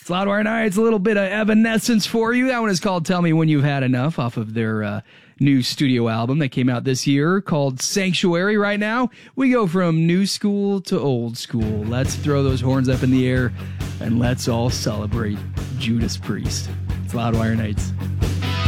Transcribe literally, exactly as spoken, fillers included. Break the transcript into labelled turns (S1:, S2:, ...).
S1: It's Loudwire Nights, a little bit of Evanescence for you. That one is called Tell Me When You've Had Enough off of their uh, new studio album that came out this year called Sanctuary. Right now, we go from new school to old school. Let's throw those horns up in the air and let's all celebrate Judas Priest. It's Loudwire Nights.